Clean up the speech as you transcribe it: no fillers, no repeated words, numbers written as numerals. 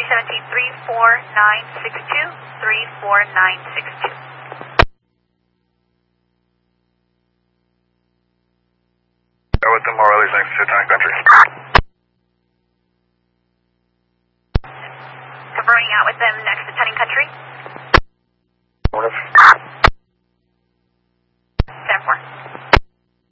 34962, 34962. With the Morelli's next to Town Country. Confirming out with them next to Town Country.